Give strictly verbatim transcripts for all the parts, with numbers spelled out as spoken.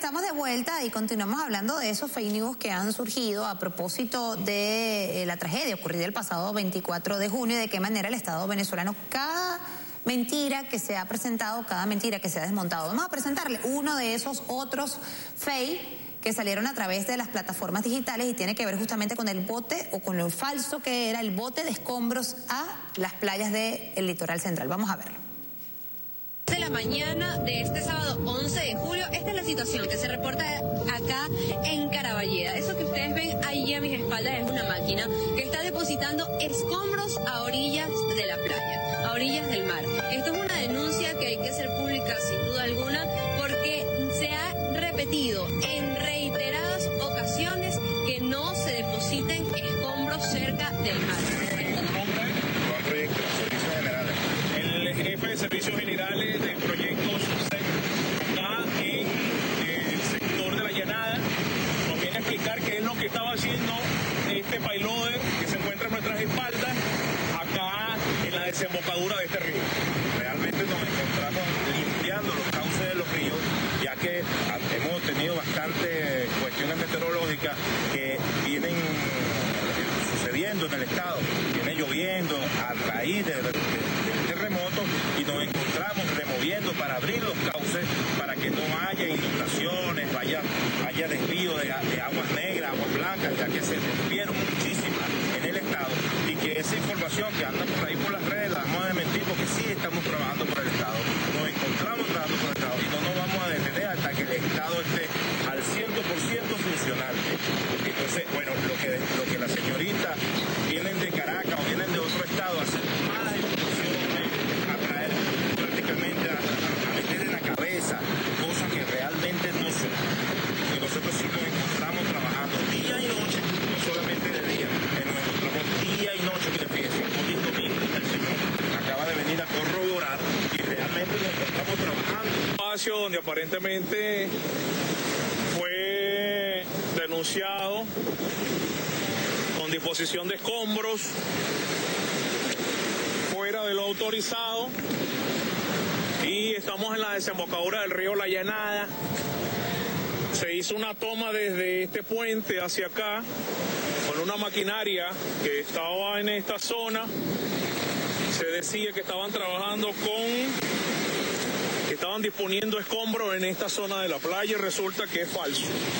estamos de vuelta y continuamos hablando de esos fake news que han surgido a propósito de eh, la tragedia ocurrida el pasado veinticuatro de junio y de qué manera el Estado venezolano, cada mentira que se ha presentado, cada mentira que se ha desmontado. Vamos a presentarle uno de esos otros fake que salieron a través de las plataformas digitales y tiene que ver justamente con el bote o con lo falso que era el bote de escombros a las playas del litoral central. Vamos a verlo. De la mañana de este sábado once de julio, esta es la situación que se reporta acá en Caraballeda. Eso que ustedes ven ahí a mis espaldas es una máquina que está depositando escombros a orillas de la playa, a orillas del mar. Esto es una denuncia que hay que hacer pública sin duda alguna porque se ha repetido en reiteradas ocasiones que no se depositen escombros cerca del mar. Jefe de Servicios Generales de Proyectos S E C acá en eh, el sector de la Llanada nos viene a explicar qué es lo que estaba haciendo este payloader que se encuentra a nuestras espaldas acá en la desembocadura de este río. Realmente nos encontramos limpiando los cauces de los ríos, ya que hemos tenido bastantes cuestiones meteorológicas que vienen sucediendo en el estado. Viene lloviendo a raíz de, de, de terremotos y nos encontramos removiendo para abrir los cauces para que no haya inundaciones, vaya, haya desvío de, de aguas negras, aguas blancas, ya que se rompieron muchísimas en el estado y que esa información que anda por ahí por las redes la vamos a desmentir porque sí estamos trabajando por el estado, nos encontramos trabajando por el estado y no nos vamos a detener hasta que el estado esté al cien por ciento funcional. Entonces, bueno, lo que, lo que la señorita vienen de Caracas o vienen de otro estado a hacer malas informaciones, a traer prácticamente a, a meter en la cabeza cosas que realmente no son. Y nosotros sí nos encontramos trabajando día y noche, no solamente de día, nos encontramos día y noche, que fíjense, hoy es domingo, el Señor acaba de venir a corroborar y realmente nos encontramos trabajando. Un espacio donde aparentemente fue denunciado con disposición de escombros fuera de lo autorizado y estamos en la desembocadura del río La Llanada. Se hizo una toma desde este puente hacia acá con una maquinaria que estaba en esta zona. Se decía que estaban trabajando con, que estaban disponiendo escombros en esta zona de la playa y resulta que es falso.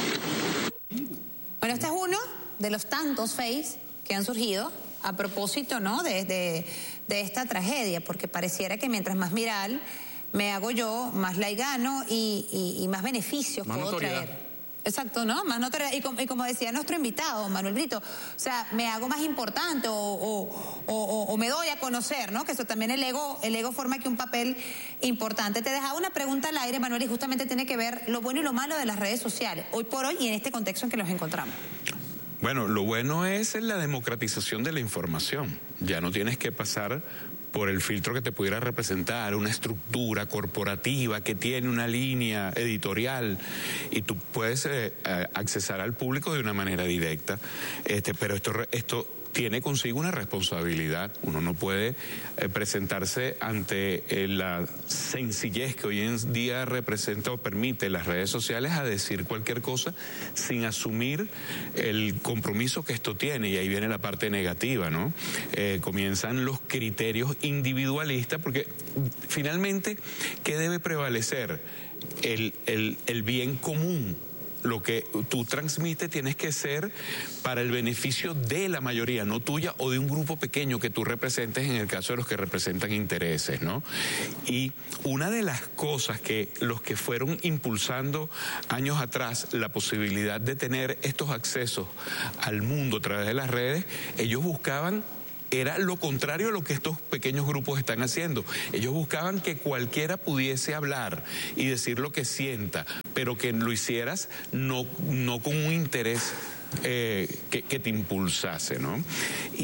Bueno, este es uno de los tantos fakes que han surgido a propósito, ¿no?, de, de, de esta tragedia, porque pareciera que mientras más viral me hago yo, más like gano y, y, y más beneficios más puedo notoriedad. traer. Exacto, ¿no? Más notoriedad. Y como, y como decía nuestro invitado, Manuel Brito, o sea, me hago más importante o, o, o, o me doy a conocer, ¿no? Que eso también el ego, el ego forma aquí un papel importante. Te dejaba una pregunta al aire, Manuel, y justamente tiene que ver lo bueno y lo malo de las redes sociales, hoy por hoy y en este contexto en que nos encontramos. Bueno, lo bueno es la democratización de la información. Ya no tienes que pasar por el filtro que te pudiera representar una estructura corporativa que tiene una línea editorial y tú puedes eh, accesar al público de una manera directa. Este, pero esto, esto tiene consigo una responsabilidad. Uno no puede eh, presentarse ante eh, la sencillez que hoy en día representa o permite las redes sociales a decir cualquier cosa sin asumir el compromiso que esto tiene, y ahí viene la parte negativa, ¿no? Eh, comienzan los criterios individualistas, porque finalmente, ¿qué debe prevalecer? El, el, el bien común. Lo que tú transmites tienes que ser para el beneficio de la mayoría, no tuya o de un grupo pequeño que tú representes, en el caso de los que representan intereses, ¿no? Y una de las cosas que los que fueron impulsando años atrás la posibilidad de tener estos accesos al mundo a través de las redes, ellos buscaban era lo contrario a lo que estos pequeños grupos están haciendo. Ellos buscaban que cualquiera pudiese hablar y decir lo que sienta, pero que lo hicieras no, no con un interés eh, que, que te impulsase, ¿no? Y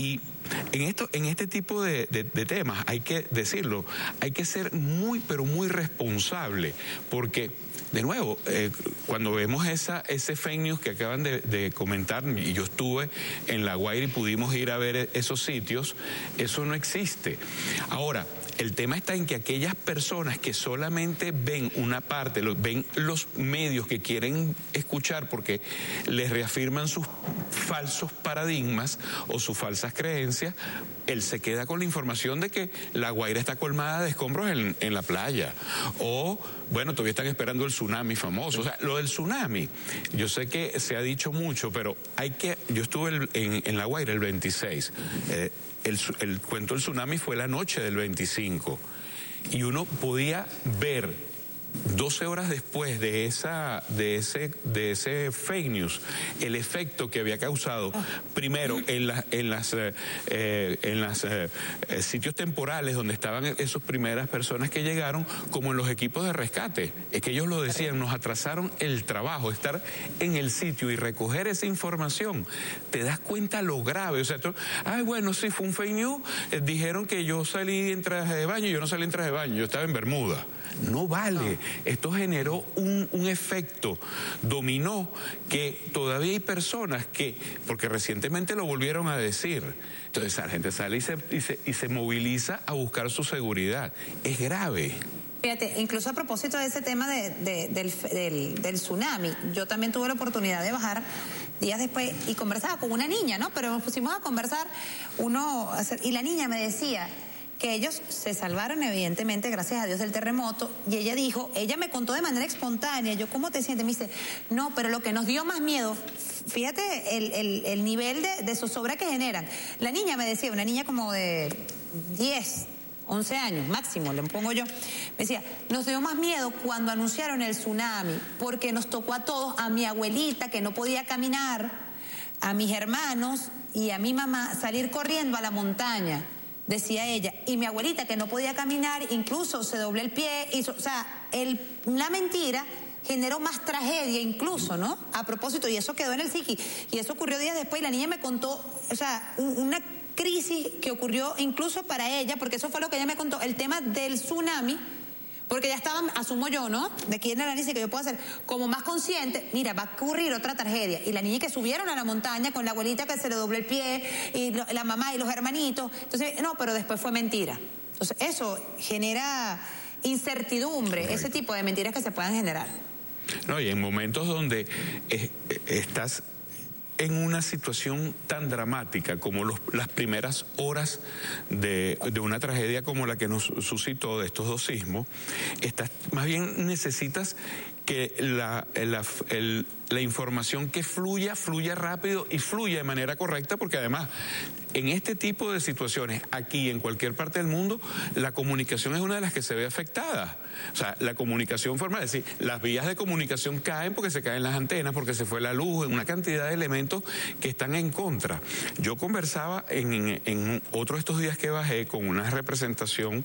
En, esto, en este tipo de, de, de temas, hay que decirlo, hay que ser muy, pero muy responsable, porque, de nuevo, eh, cuando vemos esa, ese fake news que acaban de, de comentar, y yo estuve en La Guaira y pudimos ir a ver esos sitios, eso no existe. Ahora, el tema está en que aquellas personas que solamente ven una parte, ven los medios que quieren escuchar porque les reafirman sus falsos paradigmas o sus falsas creencias, él se queda con la información de que La Guaira está colmada de escombros en, en la playa. O, bueno, todavía están esperando el tsunami famoso. O sea, lo del tsunami, yo sé que se ha dicho mucho, pero hay que... Yo estuve en, en La Guaira el veintiséis. Eh, El, el cuento del tsunami fue la noche del veinticinco y uno podía ver doce horas después de esa de ese de ese fake news el efecto que había causado primero en las en las eh, eh, en los eh, sitios temporales donde estaban esas primeras personas que llegaron, como en los equipos de rescate. Es que ellos lo decían, nos atrasaron el trabajo, estar en el sitio y recoger esa información. Te das cuenta lo grave. O sea, tú, ay, bueno, sí, fue un fake news, eh, dijeron que yo salí en traje de baño, yo no salí en traje de baño, yo estaba en bermuda. No vale. Esto generó un, un efecto dominó que todavía hay personas que, porque recientemente lo volvieron a decir, entonces la gente sale y se, y se, y se moviliza a buscar su seguridad. Es grave. Fíjate, incluso a propósito de ese tema de, de, del, del, del tsunami, yo también tuve la oportunidad de bajar días después y conversaba con una niña, ¿no? Pero nos pusimos a conversar, uno, y la niña me decía que ellos se salvaron evidentemente, gracias a Dios, del terremoto, y ella dijo, ella me contó de manera espontánea, yo, ¿cómo te sientes? Me dice, no, pero lo que nos dio más miedo, fíjate el, el, el nivel de, de zozobra que generan. La niña me decía, una niña como de diez, once años, máximo, le pongo yo, me decía, nos dio más miedo cuando anunciaron el tsunami, porque nos tocó a todos, a mi abuelita que no podía caminar, a mis hermanos y a mi mamá, salir corriendo a la montaña. Decía ella, y mi abuelita que no podía caminar, incluso se dobló el pie, hizo, o sea, el, la mentira generó más tragedia incluso, ¿no? A propósito, y eso quedó en el psiqui, y eso ocurrió días después, y la niña me contó, o sea, un, una crisis que ocurrió incluso para ella, porque eso fue lo que ella me contó, el tema del tsunami, porque ya estaban, asumo yo, ¿no? De aquí en el análisis que yo puedo hacer, como más consciente, mira, va a ocurrir otra tragedia. Y la niña que subieron a la montaña con la abuelita que se le dobló el pie, y la mamá y los hermanitos. Entonces, no, pero después fue mentira. Entonces, eso genera incertidumbre, right. Ese tipo de mentiras que se puedan generar. No, y en momentos donde eh, estás en una situación tan dramática como los, las primeras horas de, de una tragedia como la que nos suscitó de estos dos sismos, estás, más bien necesitas que la, la, el, la información que fluya, fluya rápido y fluya de manera correcta, porque además en este tipo de situaciones, aquí en cualquier parte del mundo, la comunicación es una de las que se ve afectada. O sea, la comunicación formal, es decir, las vías de comunicación caen porque se caen las antenas, porque se fue la luz, una cantidad de elementos que están en contra. Yo conversaba en, en, en otro de estos días que bajé con una representación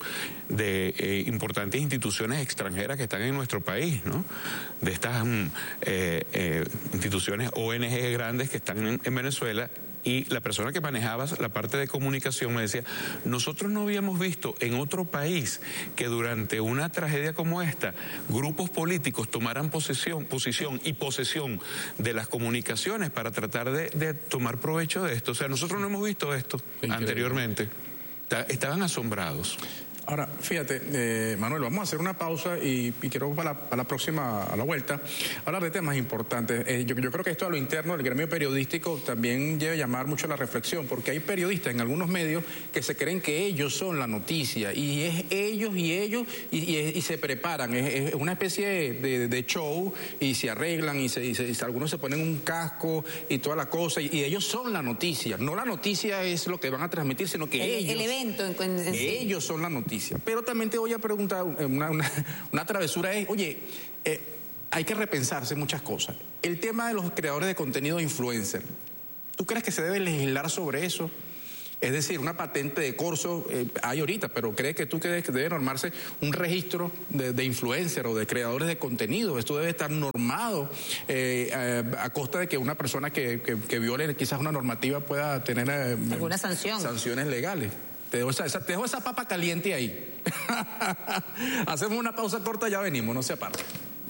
de eh, importantes instituciones extranjeras que están en nuestro país, ¿no? De estas eh, eh, instituciones O N G grandes que están en, en Venezuela. Y la persona que manejaba la parte de comunicación me decía, nosotros no habíamos visto en otro país que durante una tragedia como esta, grupos políticos tomaran posesión, posición y posesión de las comunicaciones para tratar de, de tomar provecho de esto. O sea, nosotros no hemos visto esto Increíble. anteriormente. Estaban asombrados. Ahora, fíjate, eh, Manuel, vamos a hacer una pausa y, y quiero para la, para la próxima, a la vuelta, hablar de temas importantes. Eh, yo, yo creo que esto a lo interno del gremio periodístico también debe llamar mucho la reflexión, porque hay periodistas en algunos medios que se creen que ellos son la noticia, y es ellos y ellos, y, y, y se preparan, es, es una especie de, de show, y se arreglan, y, se, y, se, y algunos se ponen un casco y toda la cosa, y, y ellos son la noticia. No la noticia es lo que van a transmitir, sino que el, ellos... El evento. En, en, en, ellos son la noticia. Pero también te voy a preguntar, una, una, una travesura es, oye, eh, hay que repensarse muchas cosas. El tema de los creadores de contenido influencer, ¿tú crees que se debe legislar sobre eso? Es decir, una patente de corso eh, hay ahorita, pero ¿crees que tú crees que debe normarse un registro de, de influencer o de creadores de contenido? Esto debe estar normado eh, eh, a costa de que una persona que, que, que viole quizás una normativa pueda tener eh, alguna sanción. sanciones legales. Te dejo esa, esa, te dejo esa papa caliente ahí. Hacemos una pausa corta, ya venimos, no se aparte.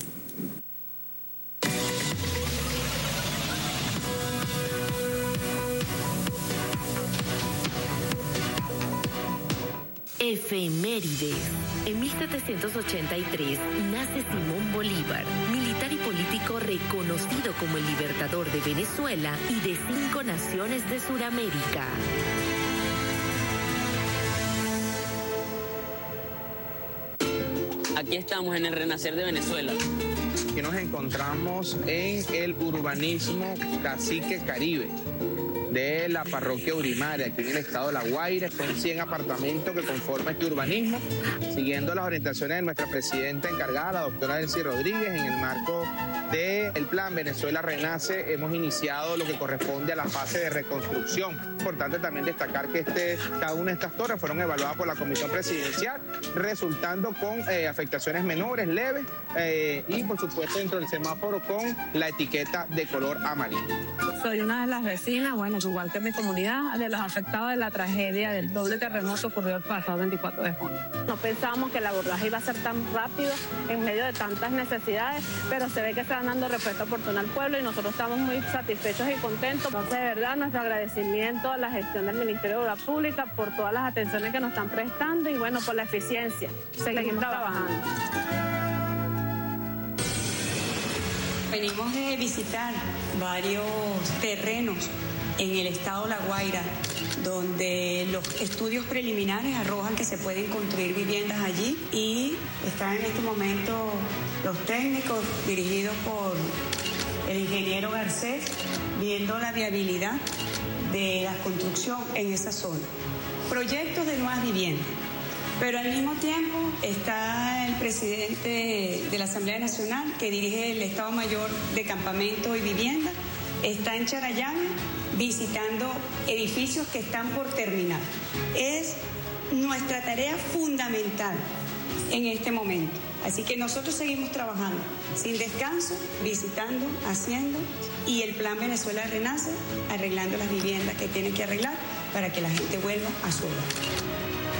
Efemérides. En mil setecientos ochenta y tres nace Simón Bolívar, militar y político reconocido como el libertador de Venezuela y de cinco naciones de Sudamérica. Aquí estamos en el renacer de Venezuela. Que nos encontramos en el urbanismo Cacique Caribe de la parroquia Urimaria, aquí en el estado de La Guaira. Son cien apartamentos que conforman este urbanismo, siguiendo las orientaciones de nuestra presidenta encargada, la doctora Elsie Rodríguez, en el marco del plan Venezuela Renace. Hemos iniciado lo que corresponde a la fase de reconstrucción. Importante también destacar que este, cada una de estas torres fueron evaluadas por la Comisión Presidencial, resultando con eh, afectaciones menores, leves, eh, y por supuesto dentro del semáforo con la etiqueta de color amarillo. Soy una de las vecinas, bueno, igual que mi comunidad, de los afectados de la tragedia del doble terremoto ocurrido el pasado veinticuatro de junio. No pensábamos que el abordaje iba a ser tan rápido en medio de tantas necesidades, pero se ve que están dando respuesta oportuna al pueblo y nosotros estamos muy satisfechos y contentos. Entonces, de verdad, nuestro agradecimiento a la gestión del Ministerio de Obras Públicas por todas las atenciones que nos están prestando y, bueno, por la eficiencia. Seguimos, Seguimos trabajando. Venimos de visitar varios terrenos en el estado La Guaira, donde los estudios preliminares arrojan que se pueden construir viviendas allí y están en este momento los técnicos dirigidos por el ingeniero Garcés viendo la viabilidad de la construcción en esa zona. Proyectos de nuevas viviendas. Pero al mismo tiempo está el presidente de la Asamblea Nacional que dirige el Estado Mayor de Campamento y Vivienda, está en Charallave visitando edificios que están por terminar. Es nuestra tarea fundamental en este momento. Así que nosotros seguimos trabajando sin descanso, visitando, haciendo, y el Plan Venezuela Renace, arreglando las viviendas que tiene que arreglar para que la gente vuelva a su hogar.